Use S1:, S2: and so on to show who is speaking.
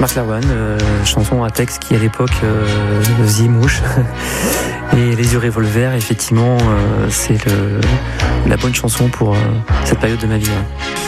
S1: Marc Lavoine, chanson à texte qui à l'époque faisait mouche. Et Les yeux revolver, effectivement, c'est la bonne chanson pour cette période de ma vie.